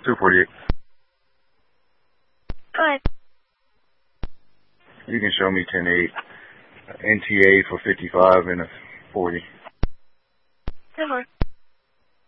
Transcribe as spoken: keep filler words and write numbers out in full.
two forty-eight. Go ahead. You can show me ten eight. N T A for fifty-five and a forty. Good.